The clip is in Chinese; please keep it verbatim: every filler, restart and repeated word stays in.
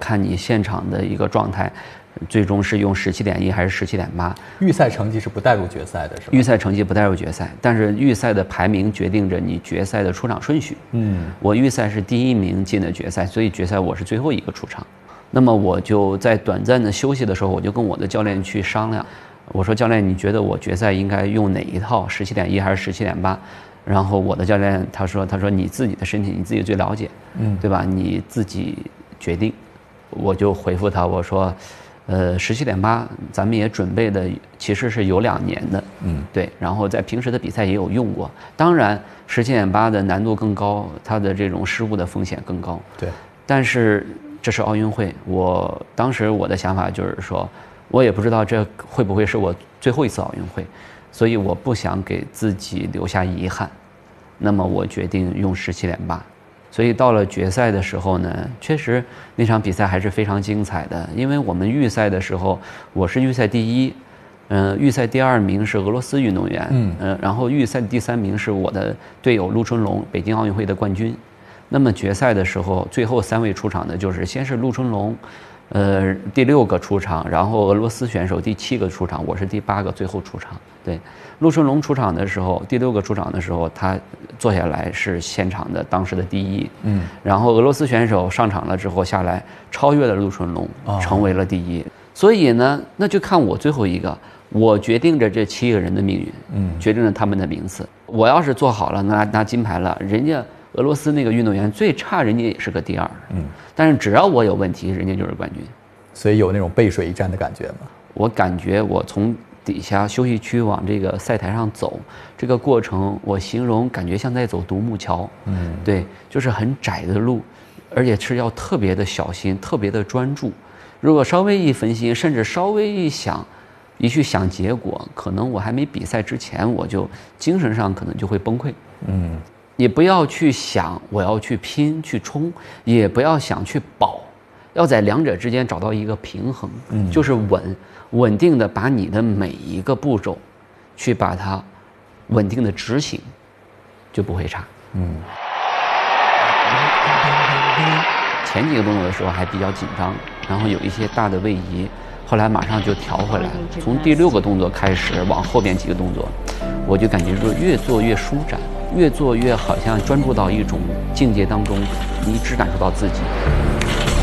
看你现场的一个状态，最终是用十七点一还是十七点八。 预赛成绩是不带入决赛的，是吧？ 预赛成绩不带入决赛，但是预赛的排名决定着你决赛的出场顺序。嗯，我预赛是第一名进的决赛，所以决赛我是最后一个出场。那么我就在短暂的休息的时候，我就跟我的教练去商量，我说教练，你觉得我决赛应该用哪一套，十七点一还是十七点八？然后我的教练他说他说你自己的身体你自己最了解，嗯，对吧？你自己决定。我就回复他我说，呃，十七点八咱们也准备的其实是有两年的，嗯，对，然后在平时的比赛也有用过。当然，十七点八的难度更高，它的这种失误的风险更高， 对。 但是这是奥运会，我当时我的想法就是说，我也不知道这会不会是我最后一次奥运会，所以我不想给自己留下遗憾，那么我决定用十七点八。所以到了决赛的时候呢，确实那场比赛还是非常精彩的。因为我们预赛的时候，我是预赛第一，嗯、呃，预赛第二名是俄罗斯运动员，嗯，呃，然后预赛第三名是我的队友陆春龙，北京奥运会的冠军。那么决赛的时候，最后三位出场的就是先是陆春龙，呃，第六个出场，然后俄罗斯选手第七个出场，我是第八个最后出场。对，陆春龙出场的时候，第六个出场的时候，他坐下来是现场的当时的第一，嗯，然后俄罗斯选手上场了之后下来超越了陆春龙，成为了第一。所以呢，那就看我最后一个，我决定着这七个人的命运，嗯，决定了他们的名次。我要是做好了拿拿金牌了，人家俄罗斯那个运动员最差，人家也是个第二，嗯，但是只要我有问题，人家就是冠军。 所以有那种背水一战的感觉吗？ 我感觉我从底下休息区往这个赛台上走，这个过程我形容感觉像在走独木桥，嗯，对，就是很窄的路，而且是要特别的小心，特别的专注。如果稍微一分心，甚至稍微一想，一去想结果，可能我还没比赛之前，我就精神上可能就会崩溃。嗯，也不要去想我要去拼去冲，也不要想去保，要在两者之间找到一个平衡，嗯，就是稳稳定的把你的每一个步骤，去把它稳定的执行，就不会差。嗯。前几个动作的时候还比较紧张，然后有一些大的位移，后来马上就调回来。从第六个动作开始往后边几个动作，我就感觉说越做越舒展，越做越好像专注到一种境界当中，你只感受到自己。